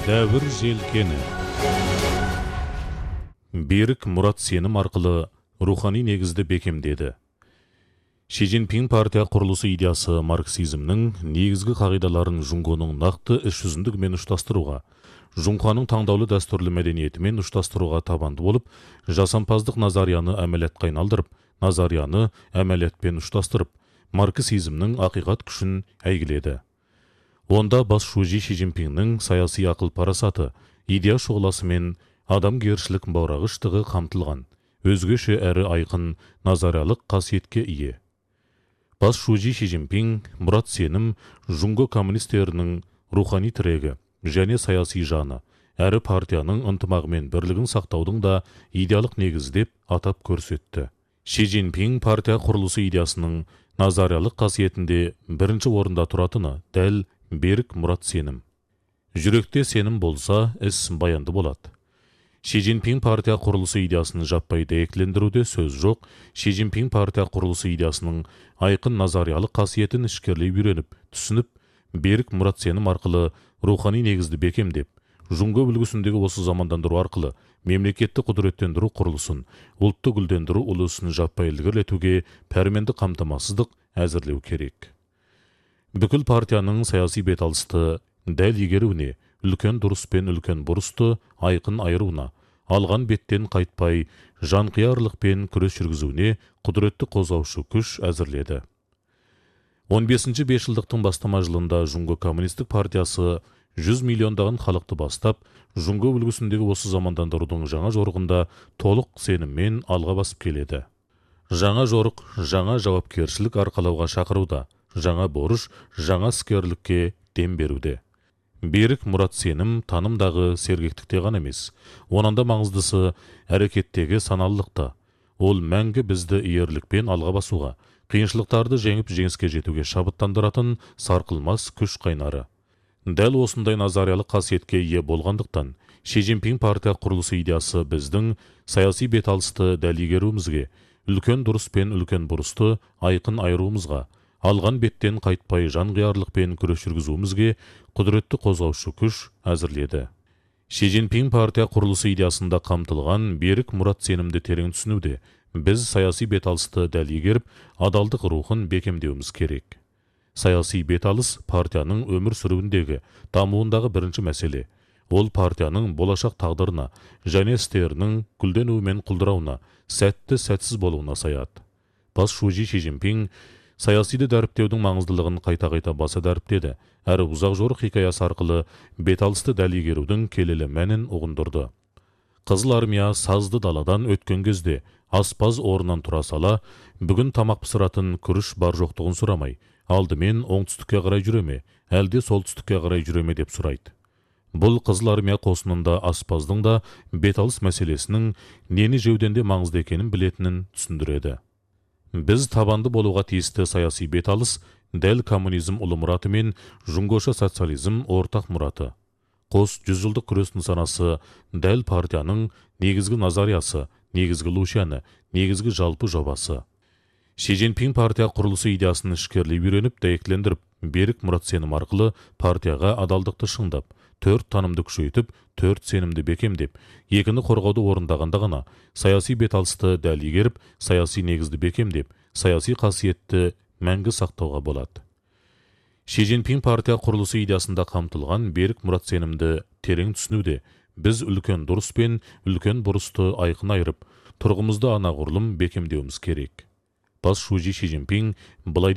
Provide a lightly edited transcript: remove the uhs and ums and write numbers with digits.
Дәуір желкені. Берік мұрат сенім арқылы рухани негізді бекемдеді. Ши Цзиньпин партия құрылысы идеясы марксизмнің негізгі қағидаларын Жуңгоның нақты іс жүзіндігімен ұштастыруға, Жуңханың таңдаулы дәстүрлі мәдениетімен ұштастыруға табанды болып, жасампаздық назарияны әмәлетқа айналдырып, назарияны әмәлетпен ұштастырып, марксизмнің ақиқат күшін әйгіледі. Онда бас шужи Ши Цзиньпиннің саяси ақыл парасаты, идея шұғыласы мен адамгершілік баурағыштығы қамтылған, өзгеше әрі айқын назариялық қасиетке ие. Бас шужи Ши Цзиньпин мұрат сенім Жуңго коммунистерінің рухани тірегі және саяси жаны, әрі партияның ынтымағы мен бірлігін сақтаудың да идеялық негізі деп атап көрсетті. Ши Цзиньпин партия құрылысы идеясының назариялық қасиетінде бірінші орында тұратыны дәл берік мұрат сенім. Жүректе сенім болса, іс баянды болады. Ши Цзиньпин партия құрылысы идеясын жаппай дәйектілендіруде сөз жоқ. Ши Цзиньпин партия құрылысы идеясының айқын назариялық қасиетін ішкерлей үйреніп, түсініп, берік мұрат сенім арқылы рухани негізді бекемдеп, Жуңго үлгісіндегі осы замандандыру арқылы мемлекетті құдіреттендіру құрылысын, ұлтты гүлдендіру ұлысын жаппай ілгерілетуге пәрменді қамтамасыздық әзірлеу керек. Бүкіл партияның саяси беталысты дәл игеруіне, үлкен дұрыс пен үлкен бұрысты айқын айыруына, алған беттен қайтпай, жанқиярлықпен күрес жүргізуіне құдіретті қозғаушы күш әзірледі. 15-ші бесжылдықтың бастама жылында Жуңго коммунистік партиясы 100 миллиондаған халықты бастап, Жуңго үлгісіндегі осы замандандырудың жаңа жорығында толық сеніммен алға басып келеді. Жаңа жорық, жаңа жауапкершілік арқалауға шақыруда, жаңа борыш, жаңа іскерлікке дем беруде. Берік мұрат сенім танымдағы сергектікте ғана емес, онанда маңыздысы әрекеттегі саналылықта. Ол мәңгі бізді иерлікпен алға басуға, қиыншылықтарды жеңіп жеңіске жетуге шабыттандыратын сарқылмас күш қайнары. Дәл осындай назариялық қасиетке ие болғандықтан, Ши Цзиньпин партия құрылысы идеясы біздің саяси беталысты дәл игеруімізге, үлкен дұрыс пен үлкен бұрысты айқын айыруымызға, алған беттен қайтпай жанқиярлықпен күрес жүргізуімізге құдіретті қозғаушы күш әзірледі. Ши Цзиньпин партия құрылысы идеясында қамтылған берік мұрат сенімді терең түсінуде, біз саяси беталысты дәл игеріп, адалдық рухын бекемдеуіміз керек. Саяси беталыс партияның өмір сүруіндегі, дамуындағы бірінші мәселе. Ол партияның болашақ тағдырына және істерінің гүлденуі мен құлдырауына, сәтті сәтсіз болуына саяды. Бас шужи Ши Цзиньпин саясиді дәріптеудің маңыздылығын қайта-қайта баса дәріптеді, әрі ұзақ жорық хикаясы арқылы беталысты дәл игерудің келелі мәнін ұғындырды. Қызыл армия сазды даладан өткен кезде аспаз орнынан тұра сала, бүгін тамақ пісіратын күріш бар жоқтығын сұрамай, алдымен оңтүстікке қарай жүреме, әлде солтүстікке қарай жүреме деп сұрайды. Бұл қызыл армия қосынында аспаздың да беталыс мәселесінің нені жеуденде маңызды екенін білетінін түсіндіреді. Біз табанды болуға тиісті саяси беталыс дәл коммунизм ұлы мұраты мен Жуңгоша социализм ортақ мұраты. Қос 100 жылдық күрес нысанасы дәл партияның негізгі назариясы, негізгі лушаны, негізгі жалпы жобасы. Ши Цзиньпин партия құрылысы идеясын ішкерлей үйреніп, дәйектілендіріп, берік мұрат сенім арқылы партияға адалдықты шыңдап, 4 танымды күшейтіп, 4 сенімді бекемдеп, екіні қорғауды орындағанда ғана саяси беталысты дәл игеріп, саяси негізді бекемдеп, саяси қасиетті мәңгі сақтауға болады. Ши Цзиньпин партия құрылысы идеясында қамтылған берік мұрат сенімді терең түсінуде, біз үлкен дұрыс пен үлкен бұрысты айқын айырып, тұрғымызды анағұрлым бекемдеуіміз керек. Бас шужи Ши Цзиньпин былай